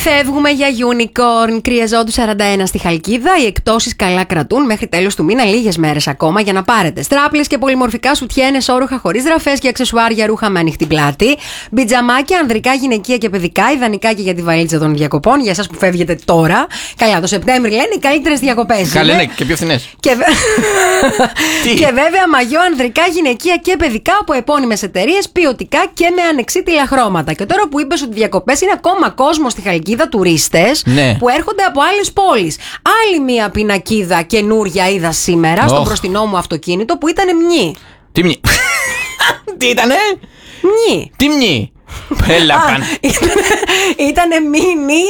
Φεύγουμε για unicorn. Κρυεζόντου 41 στη Χαλκίδα. Οι εκπτώσεις καλά κρατούν μέχρι τέλος του μήνα. Λίγες μέρες ακόμα για να πάρετε στράπλες και πολυμορφικά σουτιένες, όρουχα χωρίς γραφές και αξεσουάρια, ρούχα με ανοιχτή πλάτη. Μπιτζαμάκια, ανδρικά, γυναικεία και παιδικά. Ιδανικά και για τη βαλίτσα των διακοπών. Για εσάς που φεύγετε τώρα. Καλά, το Σεπτέμβρη λένε οι καλύτερες διακοπές. Καλά, ναι, και πιο φθηνές. Και βέβαια μαγιό, ανδρικά, γυναικεία και παιδικά από επώνυμες εταιρείες, ποιοτικά και με ανεξίτηλα χρώματα. Και τώρα που είπες ότι διακοπές είναι ακόμα κόσμο στη Χαλκίδα, τουρίστες που έρχονται από άλλες πόλεις. Άλλη μία πινακίδα καινούρια είδα σήμερα στο μπροστινό μου αυτοκίνητο που ήταν μνη. Τι μνη? Τι ήτανε? Μνη. Τι μνη? Έλα πάνε. Ήτανε μίνι.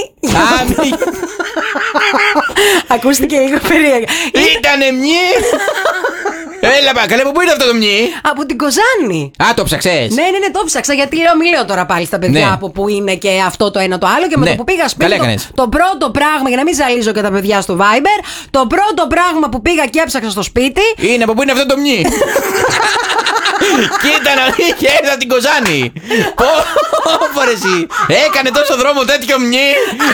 Ακούστηκε λίγο περίεργα. Ήτανε μνη. Έλα πάνε. Καλέ, πού είναι αυτό το μνη? Από την Κοζάνη. Α, το ψαξες? Ναι, το ψάξα γιατί λέω, μη λέω τώρα πάλι στα παιδιά από που είναι και αυτό το ένα το άλλο. Και με το που πήγα σπίτι, το πρώτο πράγμα, για να μην ζαλίζω και τα παιδιά στο Viber, το πρώτο πράγμα που πήγα και έψαξα στο σπίτι είναι από πού είναι αυτό το μνη. Κοίτα να είχε έρθει από την Κοζάνη. Πόφο ρε εσύ. Έκανε τόσο δρόμο τέτοιο μνη.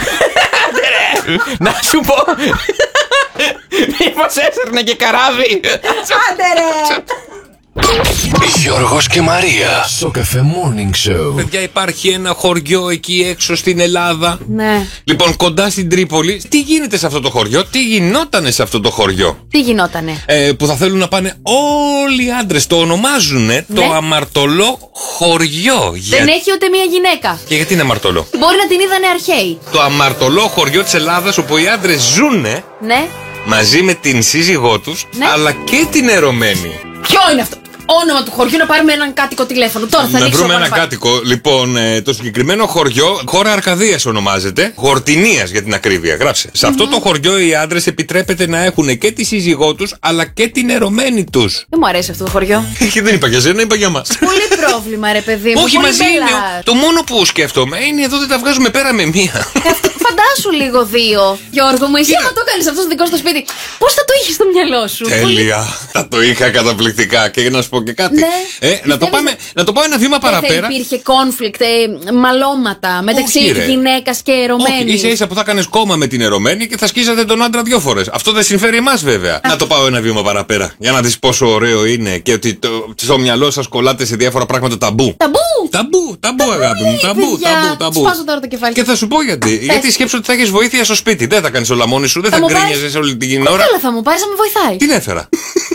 Να σου πω, μήπως έσαιρνε και καράβι. Άντε ρε. Γιώργος και Μαρία στο Cafe Morning Show. Παιδιά, υπάρχει ένα χωριό εκεί έξω στην Ελλάδα. Ναι. Λοιπόν, κοντά στην Τρίπολη. Τι γίνεται σε αυτό το χωριό? Τι γινότανε σε αυτό το χωριό? Τι γινότανε? Που θα θέλουν να πάνε όλοι οι άντρες. Το ονομάζουνε το αμαρτωλό χωριό. Δεν έχει ούτε μία γυναίκα. Και γιατί είναι αμαρτωλό? Μπορεί να την είδανε αρχαίοι. Το αμαρτωλό χωριό της Ελλάδας, όπου οι άντρες ζουνε μαζί με την σύζυγό τους, αλλά και την ερωμένη. Ποιο είναι αυτό? Όνομα του χωριού, να πάρουμε έναν κάτοικο τηλέφωνο. Τώρα θα ανοίξω. Να βρούμε έναν κάτοικο. Λοιπόν, το συγκεκριμένο χωριό, χώρα Αρκαδίας ονομάζεται. Γορτινίας για την ακρίβεια. Γράψε. Σε αυτό το χωριό οι άντρες επιτρέπεται να έχουν και τη σύζυγό τους, αλλά και την ερωμένη τους. Δεν μου αρέσει αυτό το χωριό. Δεν είπα για σένα, είπα για μας. Πολύ πρόβλημα, ρε παιδί μου. Όχι, μαζί είναι. Το μόνο που σκέφτομαι είναι εδώ δεν τα βγάζουμε πέρα με μία. Φαντάσου λίγο δύο. Γιώργο μου, εσύ άμα το έκανες αυτό στο δικό στο σπίτι, πώς θα το είχες στο μυαλό σου? Τέλεια. Θα το είχα καταπληκτικά. Και να σου πω και κάτι. Να το πάω ένα βήμα παραπέρα. Δεν υπήρχε conflict, μαλώματα μεταξύ γυναίκας και ερωμένης? Ίσα ίσα που θα κάνεις κόμμα με την ερωμένη και θα σκίζατε τον άντρα 2 φορές. Αυτό δεν συμφέρει εμάς βέβαια. Να το πάω ένα βήμα παραπέρα. Για να δεις πόσο ωραίο είναι και ότι στο μυαλό σας κολλάτε σε διάφορα πράγματα ταμπού. Ταμπού, αγάπη μου. Ταμπού. Σπάζω τώρα το κεφάλι. Και θα σου πω γιατί. Γιατί σκέψου ότι θα έχεις βοήθεια στο σπίτι. Δεν θα κάνεις όλα μόνη σου, δεν θα γκρίνιαζες όλη την ώρα. Καλά, θα μου πάρεις να με βοηθάει. Τι έφερα?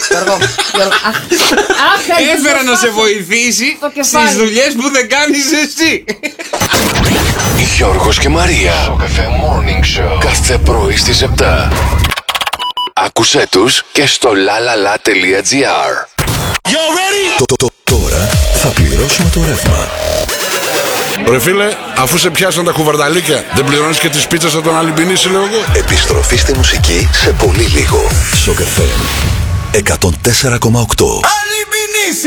Έφερα να σε βοηθήσει στις δουλειές που δεν κάνεις εσύ. Γιώργος και Μαρία στο Cafe Morning Show. Κάθε πρωί στις 7. Άκουσέ τους και στο lalala.gr. Τώρα θα πληρώσουμε το ρεύμα. Ρε φίλε, αφού σε πιάσαν τα κουβαρδαλίκια, δεν πληρώνεις και τις πίτσες από τον Αλυμπινίση, λέω εγώ. Επιστροφή στη μουσική σε πολύ λίγο. Στο Cafe 104,8.